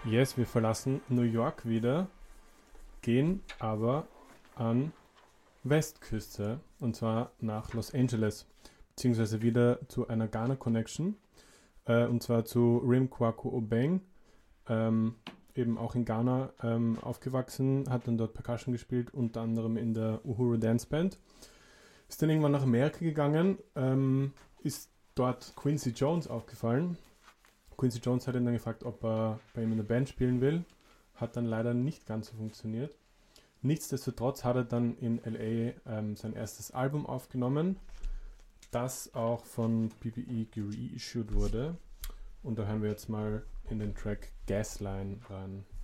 Yes, wir verlassen New York wieder, gehen aber an Westküste und zwar nach Los Angeles, beziehungsweise wieder zu einer Ghana Connection und zwar zu Rim Kwaku Obeng, ähm, eben auch in Ghana aufgewachsen, hat dann dort Percussion gespielt, unter anderem in der Uhuru Dance Band. Ist dann irgendwann nach Amerika gegangen, ist dort Quincy Jones aufgefallen. Quincy Jones hat ihn dann gefragt, ob er bei ihm in der Band spielen will. Hat dann leider nicht ganz so funktioniert. Nichtsdestotrotz hat er dann in LA sein erstes Album aufgenommen, das auch von BBE gereissued wurde. Und da hören wir jetzt mal in den Track Gasline rein.